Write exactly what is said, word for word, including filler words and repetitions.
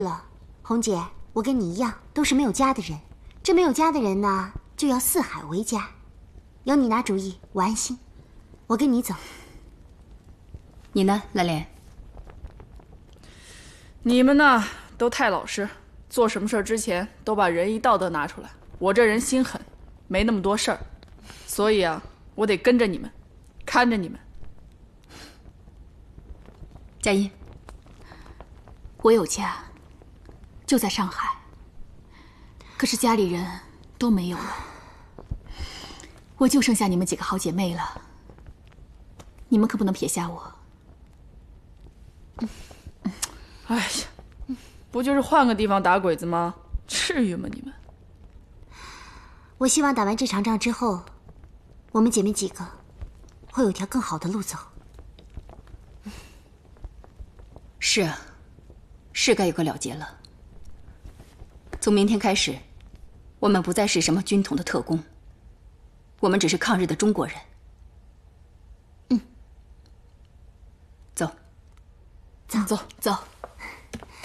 了，红姐，我跟你一样，都是没有家的人。这没有家的人呢，就要四海为家。有你拿主意，我安心。我跟你走。 你呢，兰莲？ 你们呢，都太老实，做什么事儿之前都把仁义道德拿出来。我这人心狠，没那么多事儿，所以啊，我得跟着你们，看着你们。 佳音， 我有家，就在上海，可是家里人都没有了，我就剩下你们几个好姐妹了。你们可不能撇下我。 哎呀，不就是换个地方打鬼子吗？至于吗你们？ 我希望打完这场仗之后，我们姐妹几个会有条更好的路走。 是啊，是该有个了结了。从明天开始，我们不再是什么军统的特工，我们只是抗日的中国人。 嗯， 走， 走走走。